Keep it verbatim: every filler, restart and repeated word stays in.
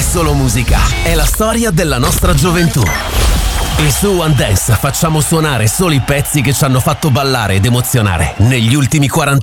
solo musica, è la storia della nostra gioventù. E su One Dance facciamo suonare solo i pezzi che ci hanno fatto ballare ed emozionare negli ultimi quaranta